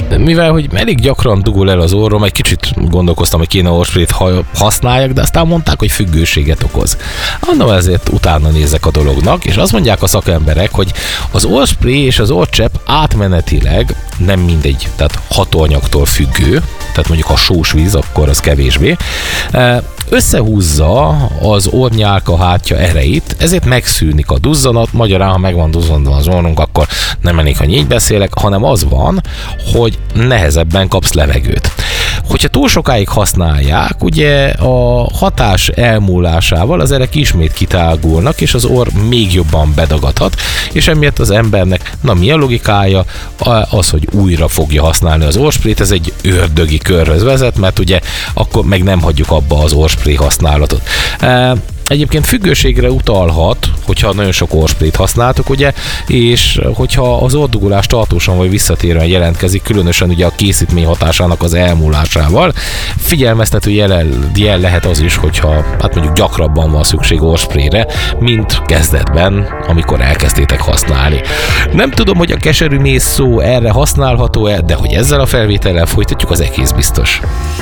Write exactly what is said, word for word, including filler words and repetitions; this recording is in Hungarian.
De mivel, hogy elég gyakran dugul el az orrom, egy kicsit gondolkoztam, hogy kéne orrsprayt használjak, de aztán mondták, hogy függőséget okoz. Annól ezért utána nézek a dolognak, és azt mondják a szakemberek, hogy az orrspray és az orrcsepp átmenetileg nem mindegy, tehát hatóanyagtól függő, tehát mondjuk a sós víz, akkor az kevésbé, összehúzza az orrnyálka hátja erejét, ezért megszűnik a duzzanat, magyarán, ha megvan duzzanva az orrunk, akkor nem elég, ha így beszélek, hanem az van, hogy nehezebben kapsz levegőt. Hogyha túl sokáig használják, ugye a hatás elmúlásával az erek ismét kitágulnak, és az orr még jobban bedagadhat, és emiatt az embernek, na mi a logikája? Az, hogy újra fogja használni az orrsprayt, ez egy ördögi körhöz vezet, mert ugye akkor meg nem hagyjuk abba az orrspray használatot. Egyébként függőségre utalhat, hogyha nagyon sok orrsprayt használtuk, ugye, és hogyha az orrdugulás tartósan vagy visszatérően jelentkezik, különösen ugye a készítmény hatásának az elmúlásával, figyelmeztető jel, jel lehet az is, hogyha hát mondjuk gyakrabban van szükség orrsprayre, mint kezdetben, amikor elkezdtétek használni. Nem tudom, hogy a keserű méz szó erre használható-e, de hogy ezzel a felvétellel folytatjuk, az egész biztos.